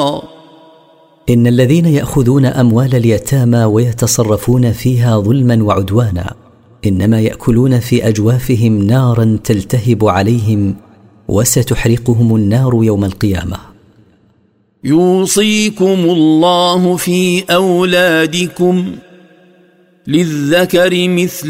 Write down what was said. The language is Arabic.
إن الذين يأخذون أموال اليتامى ويتصرفون فيها ظلما وعدوانا إنما يأكلون في أجوافهم نارا تلتهب عليهم وستحرقهم النار يوم القيامة. يوصيكم الله في أولادكم للذكر مثل